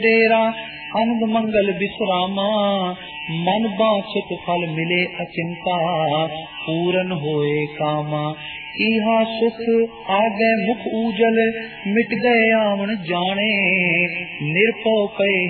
तेरा आनंद मंगल विश्रामा, मन बांछित फल मिले अचिंता, पूरन होए कामा। इहा सुख आगे मुख उजल, मिट गए आवन जाने, निरपो पे